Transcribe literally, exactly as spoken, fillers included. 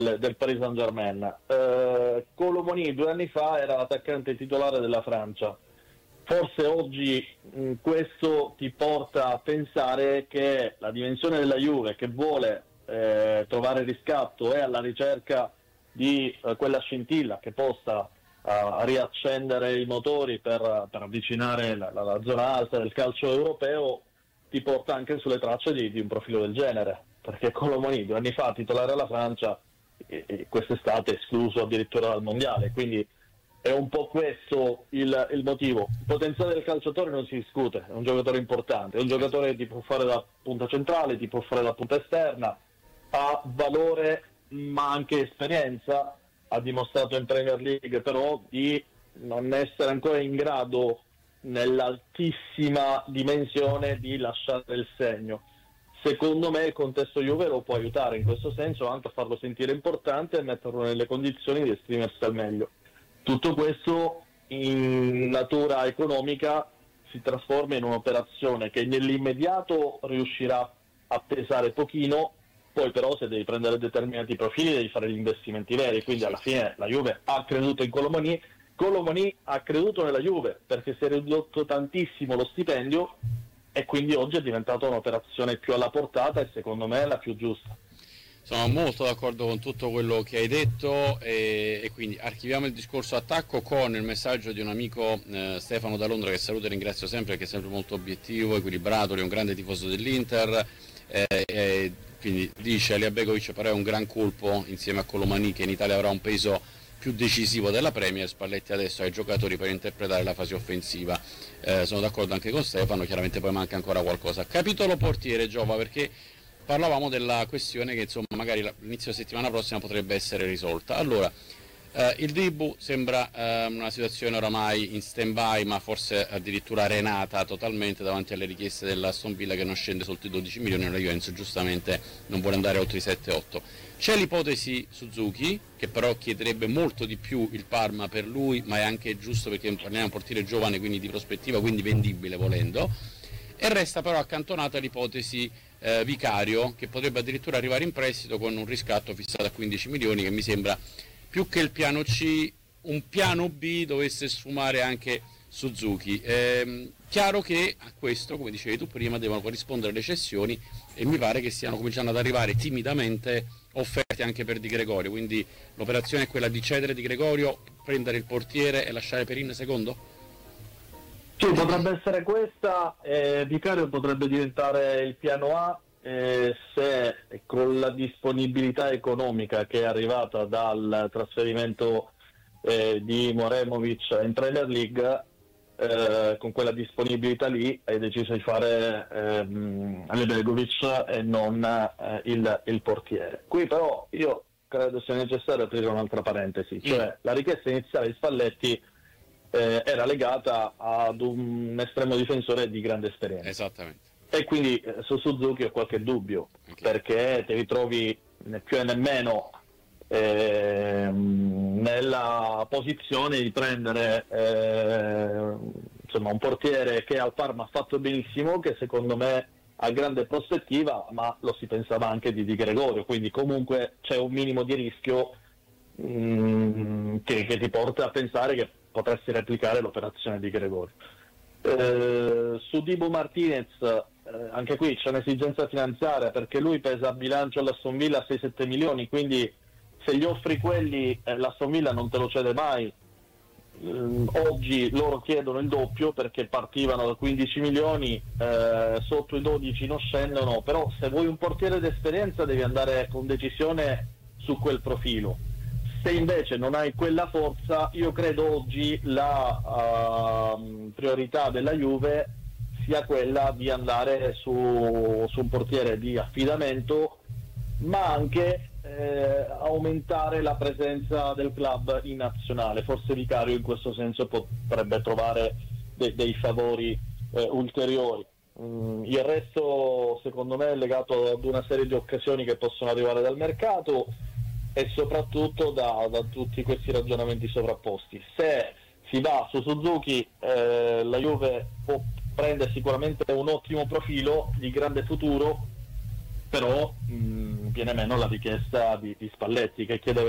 del Paris Saint-Germain. Eh, Kolo Muani due anni fa era l'attaccante titolare della Francia. Forse oggi mh, questo ti porta a pensare che la dimensione della Juve, che vuole eh, trovare riscatto, è alla ricerca di eh, quella scintilla che possa uh, riaccendere i motori per, per avvicinare la, la, la zona alta del calcio europeo, ti porta anche sulle tracce di, di un profilo del genere, perché Kolo Muani due anni fa titolare alla Francia e, e quest'estate escluso addirittura dal mondiale, quindi è un po' questo il, il motivo. Il potenziale del calciatore non si discute, è un giocatore importante, è un giocatore che ti può fare da punta centrale, ti può fare da punta esterna, ha valore ma anche esperienza, ha dimostrato in Premier League però di non essere ancora in grado nell'altissima dimensione di lasciare il segno. Secondo me il contesto Juve lo può aiutare in questo senso, anche a farlo sentire importante e metterlo nelle condizioni di esprimersi al meglio. Tutto questo in natura economica si trasforma in un'operazione che nell'immediato riuscirà a pesare pochino, poi però se devi prendere determinati profili devi fare gli investimenti veri, quindi alla fine la Juve ha creduto in Kolo Muani, Kolo Muani ha creduto nella Juve perché si è ridotto tantissimo lo stipendio e quindi oggi è diventata un'operazione più alla portata e secondo me la più giusta. Sono molto d'accordo con tutto quello che hai detto e, e quindi archiviamo il discorso attacco con il messaggio di un amico eh, Stefano da Londra, che saluto e ringrazio sempre, che è sempre molto obiettivo, equilibrato, è un grande tifoso dell'Inter, eh, eh, quindi dice Elia Begovic però è un gran colpo insieme a Kolo Muani, che in Italia avrà un peso più decisivo della Premier. Spalletti adesso ha i giocatori per interpretare la fase offensiva. Eh, sono d'accordo anche con Stefano, chiaramente poi manca ancora qualcosa. Capitolo portiere, Giova, perché parlavamo della questione che insomma magari l'inizio settimana prossima potrebbe essere risolta. Allora, eh, il Dibu sembra eh, una situazione oramai in stand-by, ma forse addirittura arenata totalmente davanti alle richieste dell'Aston Villa, che non scende sotto i dodici milioni, la Juventus giustamente non vuole andare oltre i sette otto. C'è l'ipotesi Suzuki, che però chiederebbe molto di più il Parma per lui, ma è anche giusto perché parliamo di un portiere giovane, quindi di prospettiva, quindi vendibile volendo. E resta però accantonata l'ipotesi eh, Vicario, che potrebbe addirittura arrivare in prestito con un riscatto fissato a quindici milioni, che mi sembra più che il piano C, un piano B dovesse sfumare anche Suzuki. Eh, chiaro che a questo, come dicevi tu prima, devono corrispondere le cessioni e mi pare che stiano cominciando ad arrivare timidamente offerte anche per Di Gregorio, quindi l'operazione è quella di cedere Di Gregorio, prendere il portiere e lasciare Perin secondo? Sì, potrebbe essere questa, eh, Vicario potrebbe diventare il piano A eh, se con la disponibilità economica che è arrivata dal trasferimento eh, di Moremovic in Premier League, eh, con quella disponibilità lì hai deciso di fare ehm, Lebegovic e non eh, il, il portiere. Qui però io credo sia necessario aprire un'altra parentesi, cioè mm. la richiesta iniziale di Spalletti Eh, era legata ad un estremo difensore di grande esperienza. Esattamente. E quindi eh, su Suzuki ho qualche dubbio, okay, perché ti ritrovi né più e nemmeno eh, nella posizione di prendere eh, insomma un portiere che al Parma ha fatto benissimo, che secondo me ha grande prospettiva, ma lo si pensava anche di Di Gregorio, quindi comunque c'è un minimo di rischio mh, che, che ti porta a pensare che potresti replicare l'operazione di Gregorio. Eh, su Dibu Martinez eh, anche qui c'è un'esigenza finanziaria, perché lui pesa a bilancio all'Aston Villa sei sette milioni, quindi se gli offri quelli eh, l'Aston Villa non te lo cede mai. Eh, oggi loro chiedono il doppio perché partivano da quindici milioni, eh, sotto i dodici non scendono, però se vuoi un portiere d'esperienza devi andare con decisione su quel profilo. Se invece non hai quella forza, io credo oggi la uh, priorità della Juve sia quella di andare su, su un portiere di affidamento, ma anche eh, aumentare la presenza del club in nazionale. Forse Vicario in questo senso potrebbe trovare de- dei favori eh, ulteriori. Mm, il resto secondo me è legato ad una serie di occasioni che possono arrivare dal mercato e soprattutto da, da tutti questi ragionamenti sovrapposti. Se si va su Suzuki, eh, la Juve può prendere sicuramente un ottimo profilo di grande futuro, però mh, viene meno la richiesta di, di Spalletti che chiedeva